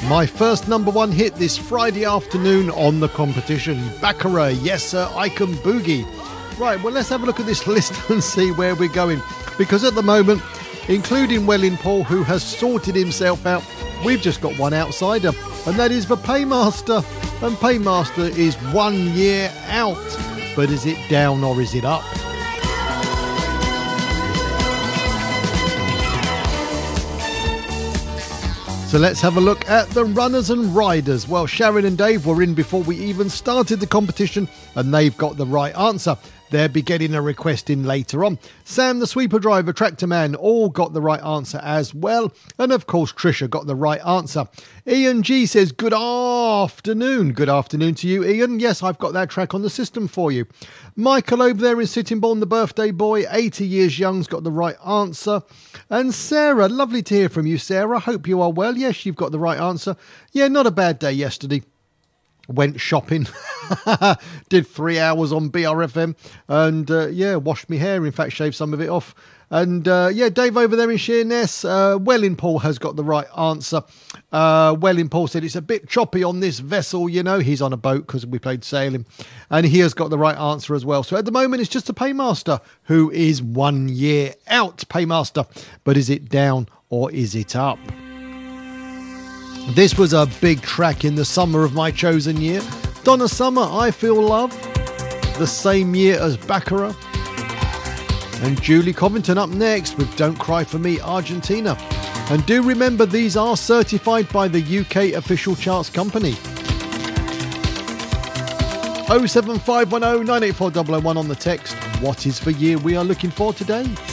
My first number one hit this Friday afternoon on the competition. Baccarat, Yes Sir, I Can Boogie. Right, well, let's have a look at this list and see where we're going. Because at the moment, including Welling Paul, who has sorted himself out, we've just got one outsider, and that is the Paymaster. And Paymaster is 1 year out. But is it down or is it up? So let's have a look at the runners and riders. Well, Sharon and Dave were in before we even started the competition, and they've got the right answer. They'll be getting a request in later on. Sam, the sweeper driver, Tractor Man, all got the right answer as well. And of course, Trisha got the right answer. Ian G says, good afternoon. Good afternoon to you, Ian. Yes, I've got that track on the system for you. Michael over there in Sittingbourne, the birthday boy, 80 years young's got the right answer. And Sarah, lovely to hear from you, Sarah. Hope you are well. Yes, you've got the right answer. Yeah, not a bad day yesterday. Went shopping, did 3 hours on BRFM, and washed my hair. In fact, shaved some of it off. And Dave over there in Sheerness, Welling Paul has got the right answer. Welling Paul said it's a bit choppy on this vessel, you know. He's on a boat because we played sailing, and he has got the right answer as well. So at the moment, it's just a Paymaster who is 1 year out. Paymaster, but is it down or is it up? This was a big track in the summer of my chosen year. Donna Summer, I Feel Love. The same year as Baccarat. And Julie Covington up next with Don't Cry For Me, Argentina. And do remember, these are certified by the UK Official Charts Company. 07510 984 001 on the text. What is the year we are looking for today?